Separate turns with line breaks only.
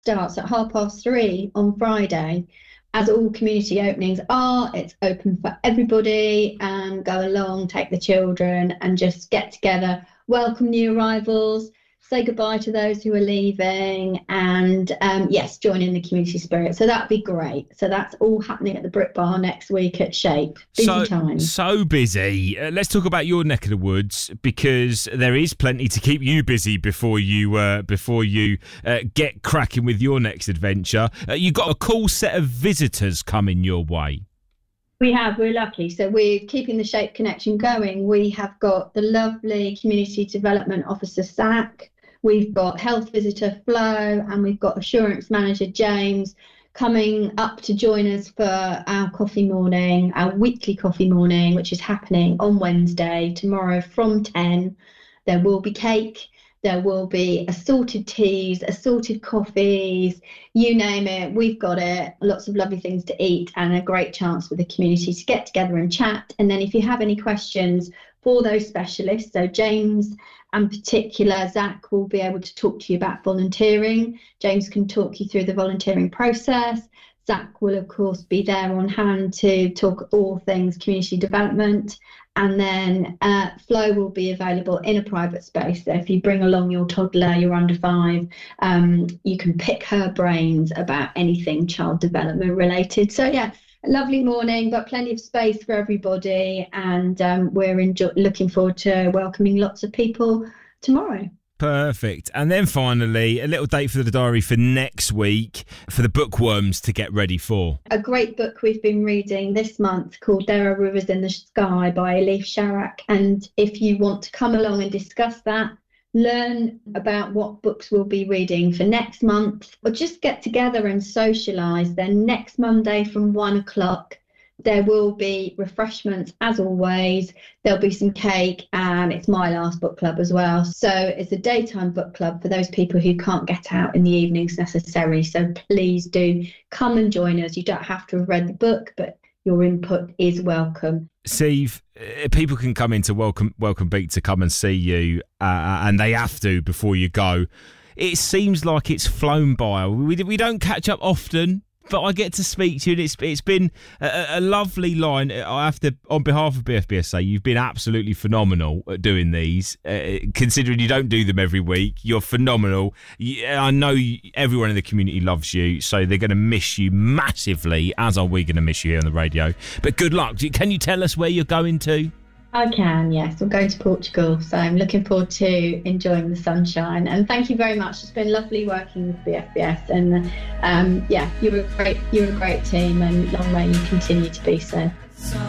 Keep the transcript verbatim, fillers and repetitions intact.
starts at half past three on Friday. As all community openings are, it's open for everybody, and go along, take the children and just get together, welcome new arrivals, say goodbye to those who are leaving, and um, yes, join in the community spirit. So that'd be great. So that's all happening at the Brick Bar next week at Shape. Busy
so,
time.
So busy. Uh, let's talk about your neck of the woods, because there is plenty to keep you busy before you uh, before you uh, get cracking with your next adventure. Uh, you've got a cool set of visitors coming your way.
We have, we're lucky. So we're keeping the Shape connection going. We have got the lovely Community Development Officer, Zach. We've got Health Visitor, Flo, and we've got Assurance Manager, James, coming up to join us for our coffee morning, our weekly coffee morning, which is happening on Wednesday, tomorrow from ten. There will be cake. There will be assorted teas, assorted coffees, you name it, we've got it. Lots of lovely things to eat and a great chance for the community to get together and chat. And then if you have any questions for those specialists, so James in particular, Zach will be able to talk to you about volunteering. James can talk you through the volunteering process. Zach will, of course, be there on hand to talk all things community development. And then uh, Flo will be available in a private space. So if you bring along your toddler, you're under five, um, you can pick her brains about anything child development related. So, yeah, a lovely morning, but plenty of space for everybody. And um, we're enjoy- looking forward to welcoming lots of people tomorrow.
Perfect. And then finally, a little date for the diary for next week for the bookworms to get ready for.
A great book we've been reading this month called There Are Rivers in the Sky by Elif Sharak. And if you want to come along and discuss that, learn about what books we'll be reading for next month, or just get together and socialise, then next Monday from one o'clock, there will be refreshments as always. There'll be some cake, and it's my last book club as well. So it's a daytime book club for those people who can't get out in the evenings necessarily. So please do come and join us. You don't have to have read the book, but your input is welcome.
Steve, people can come into Welcome Welcome Beat to come and see you, uh, and they have to before you go. It seems like it's flown by. We, we don't catch up often, but I get to speak to you, and it's it's been a, a lovely line. I have to, on behalf of B F B S, say you've been absolutely phenomenal at doing these. Uh, considering you don't do them every week, you're phenomenal. You, I know you, everyone in the community loves you, so they're going to miss you massively, as are we going to miss you here on the radio. But good luck. Can you tell us where you're going to?
I can, yes. We're going to Portugal, so I'm looking forward to enjoying the sunshine. And thank you very much. It's been lovely working with B F B S, and um, yeah, you're a great, you're a great team, and long may you continue to be so.